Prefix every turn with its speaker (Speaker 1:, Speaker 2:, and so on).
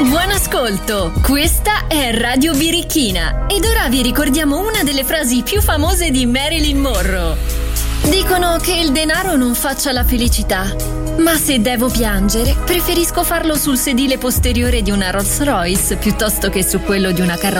Speaker 1: Buon ascolto, questa è Radio Birichina ed ora vi ricordiamo una delle frasi più famose di Marilyn Monroe. Dicono che il denaro non faccia la felicità, ma se devo piangere preferisco farlo sul sedile posteriore di una Rolls Royce piuttosto che su quello di una carrozza